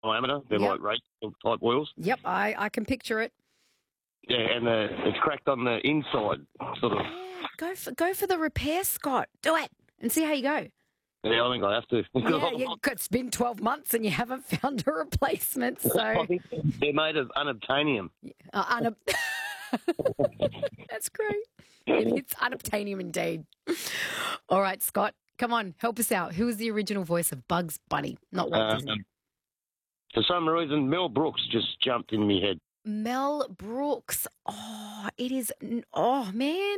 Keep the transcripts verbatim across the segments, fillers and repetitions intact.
diameter. They're Yep. like rake type oils. Yep, I, I can picture it. Yeah, and the, it's cracked on the inside, sort of. Yeah, go for go for the repair, Scott. Do it and see how you go. Yeah, I think I have to. Yeah, yeah, it's been twelve months and you haven't found a replacement, so I think they're made of unobtainium. uh, unob- that's great. It's unobtainium indeed. All right, Scott, come on, help us out. Who was the original voice of Bugs Bunny? Not Walt Um, Disney. For some reason, Mel Brooks just jumped in my head. Mel Brooks. Oh, it is. Oh man,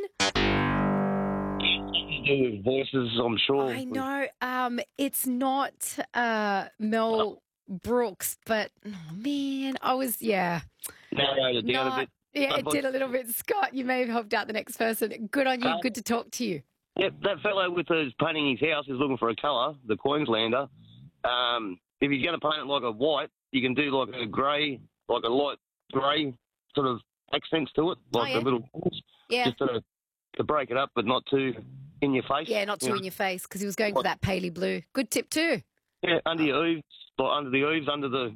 Voices, I'm sure. I know. Um, it's not uh Mel Brooks, but oh man, I was yeah. Narrowed it down No, a bit. yeah, it did a little bit. Scott, you may have helped out the next person. Good on you. Uh, Good to talk to you. Yep, that fellow with his painting his house is looking for a colour, the Queenslander. Um, if he's going to paint it like a white, you can do like a grey, like a light grey sort of accents to it, like Oh, yeah. the little balls, Yeah. just to, to break it up, but not too in your face. Yeah, not too You know? in your face because he was going for that paley blue. Good tip too. Yeah, under your eaves, like under the eaves, under the,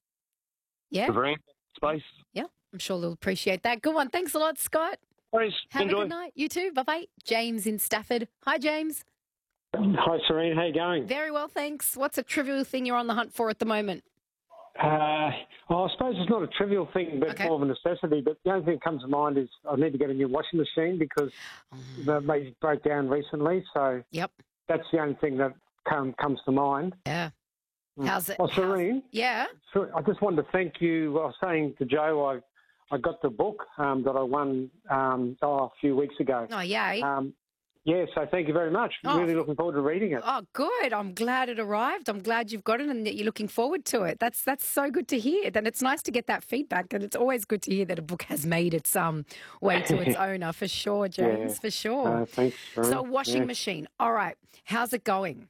Yeah, the veranda space. yeah. I'm sure they'll appreciate that. Good one. Thanks a lot, Scott. Please, Have enjoy. a good night. You too. Bye bye. James in Stafford. Hi, James. Hi, Serene. How you going? Very well, thanks. What's a trivial thing you're on the hunt for at the moment? Uh, well, I suppose it's not a trivial thing, but Okay. more of a necessity. But the only thing that comes to mind is I need to get a new washing machine because Mm. they broke down recently. So Yep. that's the only thing that come, comes to mind. Yeah. Mm. How's it? Oh, how's- Serene, yeah. so I just wanted to thank you. I was saying to Joe, I I got the book um, that I won um, oh, a few weeks ago. Oh, yay. Um, yeah, so thank you very much. Oh. Really looking forward to reading it. Oh, good. I'm glad it arrived. I'm glad you've got it and that you're looking forward to it. That's that's so good to hear. And it's nice to get that feedback. And it's always good to hear that a book has made its um way to its owner, for sure, James, Yeah. for sure. Uh, thanks. Serene. So, a washing Yeah. machine. All right. How's it going?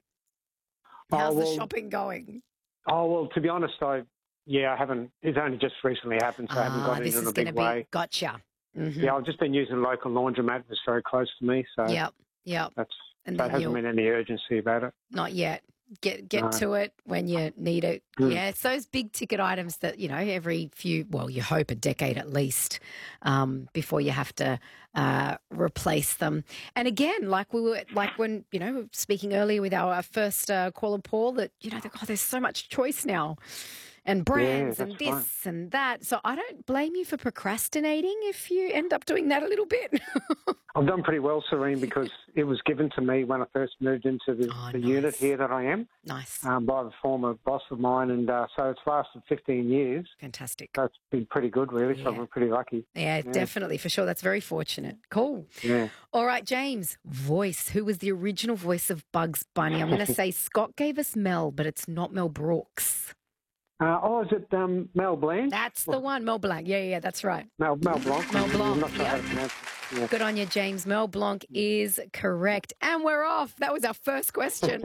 Oh, How's well, the shopping going? Oh, well, to be honest, I, yeah, I haven't, it's only just recently happened, so I haven't Ah, got this into it in is a going big to be way. gotcha. Mm-hmm. Yeah, I've just been using a local laundromat that's very close to me, so Yep. Yep. that's, And so then there hasn't you'll been any urgency about it. not yet. Get get No. to it when you need it. Mm. Yeah, it's those big ticket items that, you know, every few, well, you hope a decade at least um, before you have to uh, replace them. And again, like we were, like when, you know, speaking earlier with our first uh, caller, Paul, that, you know, oh, there's so much choice now and brands and that's this right. and that. So I don't blame you for procrastinating if you end up doing that a little bit. I've done pretty well, Serene, because it was given to me when I first moved into the, Oh, the nice. unit here that I am Nice. um, by the former boss of mine, and uh, so it's lasted fifteen years. Fantastic. So it's been pretty good, really, so Yeah. I'm pretty lucky. Yeah, Yeah. definitely, for sure. That's very fortunate. Cool. Yeah. All right, James, voice. Who was the original voice of Bugs Bunny? I'm going to say Scott gave us Mel, but it's not Mel Brooks. Uh, oh, is it um, Mel Blanc? That's the one, Mel Blanc. Yeah, yeah, that's right. Mel, Mel Blanc. Mel Blanc, I'm not sure yeah. how to pronounce it. Yeah. Good on you, James. Mel Blanc is correct. And we're off. That was our first question.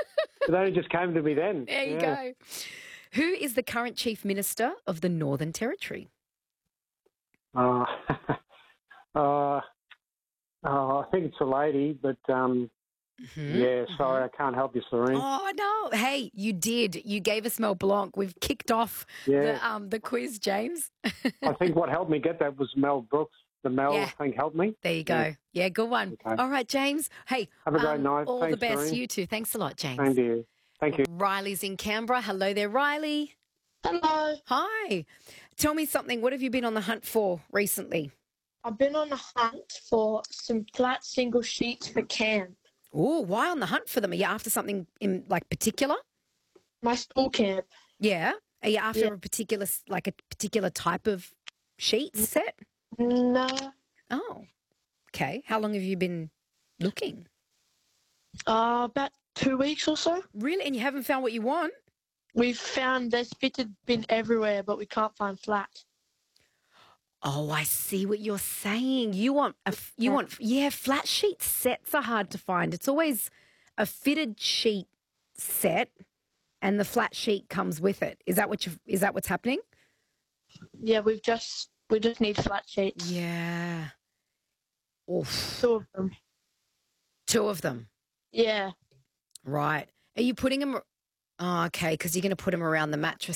It only just came to me then. There you Yeah. go. Who is the current Chief Minister of the Northern Territory? Uh, uh, oh, I think it's a lady, but um, Mhm, yeah, mhm. sorry, I can't help you, Serene. Oh no! Hey, you did. You gave us Mel Blanc. We've kicked off Yeah. the um the quiz, James. I think what helped me get that was Mel Brooks. The Mel Yeah. thing helped me. There you go. Yeah. Yeah, good one. Okay. All right, James. Hey, Have a great um, night. all Thanks, the best. Serene. You too. Thanks a lot, James. Same to you. Thank you. Riley's in Canberra. Hello there, Riley. Hello. Hi. Tell me something. What have you been on the hunt for recently? I've been on a hunt for some flat single sheets for camp. Oh, why on the hunt for them? Are you after something in like particular? My school camp. Yeah. Are you after Yeah. a particular, s- like a particular type of sheet set? No. Oh, okay. How long have you been looking? Uh, about two weeks or so. Really? And you haven't found what you want? We've found there's fitted bin everywhere, but we can't find flat. Oh, I see what you're saying. You want a, f- you want, yeah, flat sheet sets are hard to find. It's always a fitted sheet set and the flat sheet comes with it. Is that what you, is that what's happening? Yeah, we've just we just need flat sheets. Yeah. Oof. Two of them. Two of them. Yeah. Right. Are you putting them? Oh, okay. Because you're going to put them around the mattress